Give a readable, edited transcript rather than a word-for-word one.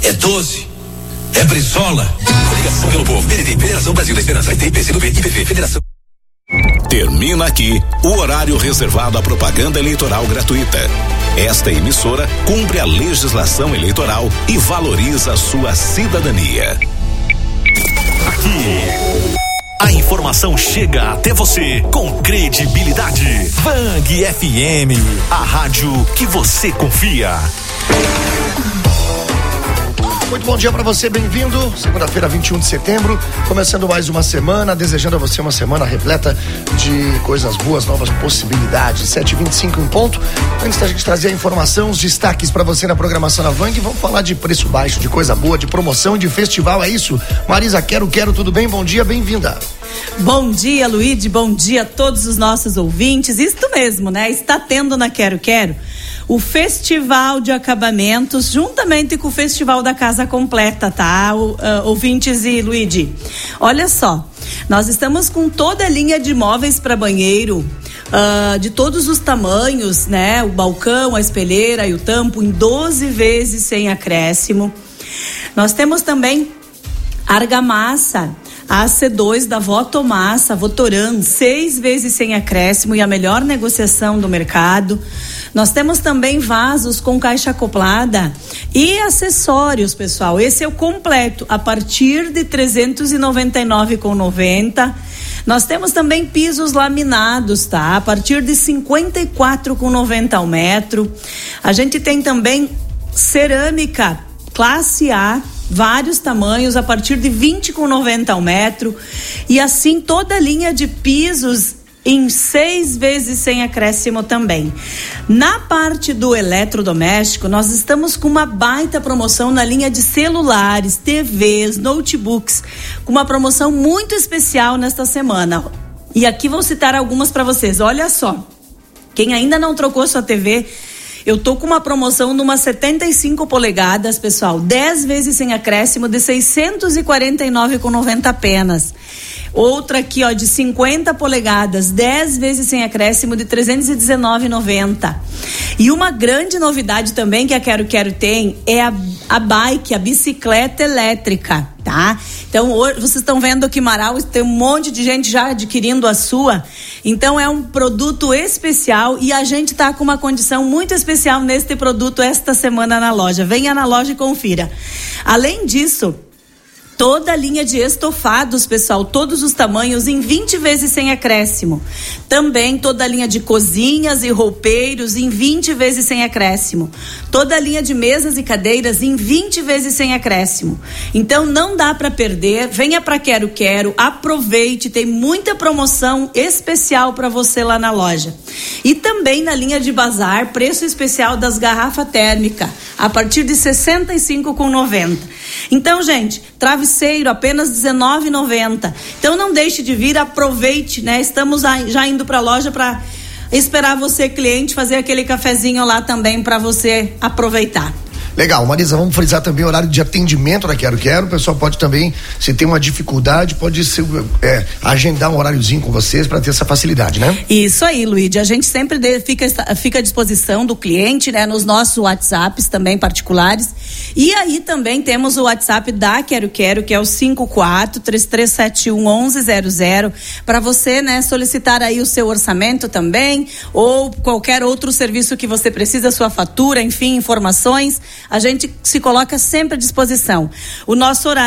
é 12, é Brizola. Coligação pelo Povo, PDT, Federação Brasil da Esperança, IT, PCdoB, IPV, Federação. Termina aqui o horário reservado à propaganda eleitoral gratuita. Esta emissora cumpre a legislação eleitoral e valoriza a sua cidadania. Aqui, a informação chega até você com credibilidade. Bang FM, a rádio que você confia. Muito bom dia para você, bem-vindo. Segunda-feira, 21 de setembro, começando mais uma semana, desejando a você uma semana repleta de coisas boas, novas possibilidades. 7h25 em ponto. Antes da gente trazer a informação, os destaques para você na programação da Vang, vamos falar de preço baixo, de coisa boa, de promoção, de festival, é isso? Marisa Quero, tudo bem? Bom dia, bem-vinda. Bom dia, Luíde, bom dia a todos os nossos ouvintes. Isto mesmo, né? Está tendo na Quero o Festival de Acabamentos, juntamente com o Festival da Casa Completa, tá? Ouvintes e Luíde, olha só, nós estamos com toda a linha de móveis para banheiro, de todos os tamanhos, né? O balcão, a espelheira e o tampo em 12 vezes sem acréscimo. Nós temos também argamassa, a AC2 da Votomassa, Votoran, 6 vezes sem acréscimo e a melhor negociação do mercado. Nós temos também vasos com caixa acoplada e acessórios, pessoal. Esse é o completo, a partir de R$ 399,90. Nós temos também pisos laminados, tá? A partir de R$ 54,90 ao metro. A gente tem também cerâmica classe A, vários tamanhos, a partir de R$ 20,90 ao metro. E assim toda a linha de pisos em 6 vezes sem acréscimo também. Na parte do eletrodoméstico, nós estamos com uma baita promoção na linha de celulares, TVs, notebooks, com uma promoção muito especial nesta semana. E aqui vou citar algumas para vocês. Olha só, quem ainda não trocou sua TV, eu tô com uma promoção numa 75 polegadas, pessoal, 10 vezes sem acréscimo de R$ 649,90 apenas. Outra aqui, ó, de 50 polegadas, 10 vezes sem acréscimo de R$ 319,90. E uma grande novidade também que a Quero tem é a bike, a bicicleta elétrica, tá? Então, hoje, vocês estão vendo aqui, Marau, tem um monte de gente já adquirindo a sua. Então, é um produto especial e a gente tá com uma condição muito especial neste produto esta semana na loja. Venha na loja e confira. Além disso, toda a linha de estofados, pessoal, todos os tamanhos em 20 vezes sem acréscimo. Também toda a linha de cozinhas e roupeiros em 20 vezes sem acréscimo. Toda a linha de mesas e cadeiras em 20 vezes sem acréscimo. Então não dá para perder. Venha para Quero, aproveite, tem muita promoção especial para você lá na loja. E também na linha de bazar, preço especial das garrafas térmicas, a partir de R$ 65,90. Então, gente, travesseiro apenas R$19,90. Então não deixe de vir, aproveite, né? Estamos já indo para a loja para esperar você, cliente, fazer aquele cafezinho lá também para você aproveitar. Legal, Marisa, vamos frisar também o horário de atendimento da Quero. O pessoal pode também, se tem uma dificuldade, pode agendar um horáriozinho com vocês para ter essa facilidade, né? Isso aí, Luíde, a gente sempre fica à disposição do cliente, né? Nos nossos WhatsApps também particulares. E aí também temos o WhatsApp da Quero, que é o 54-3371-1100, para você, né, solicitar aí o seu orçamento também, ou qualquer outro serviço que você precisa, sua fatura, enfim, informações. A gente se coloca sempre à disposição. O nosso horário